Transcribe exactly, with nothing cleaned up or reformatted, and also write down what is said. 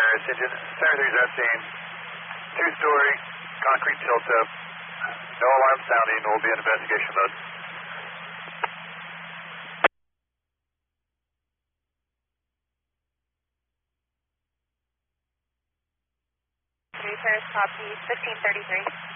Paris engine. Center three is at scene. Two-story, concrete tilt-up. No alarm sounding. We'll be in investigation mode. Three Paris, copy, fifteen thirty-three.